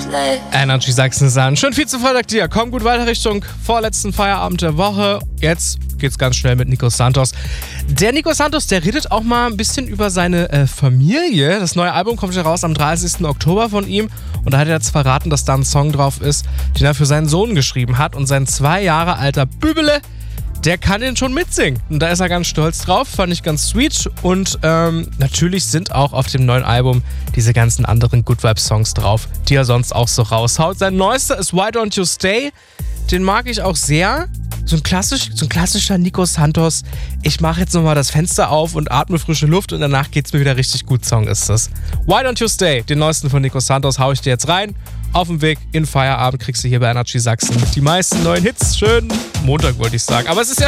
Energy Sachsen an. Schön viel zu Freitag dir. Komm gut weiter Richtung vorletzten Feierabend der Woche. Jetzt geht's ganz schnell mit Nico Santos. Der Nico Santos, der redet auch mal ein bisschen über seine Familie. Das neue Album kommt ja raus am 30. Oktober von ihm. Und da hat er jetzt verraten, dass da ein Song drauf ist, den er für seinen Sohn geschrieben hat. Und sein 2 Jahre alter Bübele, der kann den schon mitsingen. Und da ist er ganz stolz drauf, fand ich ganz sweet. Und natürlich sind auch auf dem neuen Album diese ganzen anderen Good Vibes Songs drauf, die er sonst auch so raushaut. Sein neuester ist Why Don't You Stay. Den mag ich auch sehr. So ein klassischer Nico Santos. Ich mache jetzt nochmal das Fenster auf und atme frische Luft und danach geht's mir wieder richtig gut. Song ist das. Why Don't You Stay, den neuesten von Nico Santos, hau ich dir jetzt rein. Auf dem Weg in Feierabend kriegst du hier bei Energy Sachsen die meisten neuen Hits. Schönen Montag wollte ich sagen. Aber es ist ja